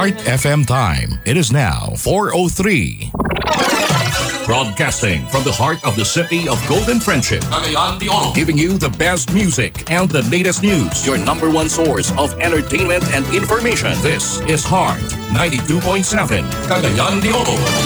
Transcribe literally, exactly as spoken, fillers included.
Heart F M time. It is now four oh three. Broadcasting from the heart of the city of Golden Friendship. Cagayan de Oro. Giving you the best music and the latest news. Your number one source of entertainment and information. This is Heart ninety-two point seven. Cagayan de Oro.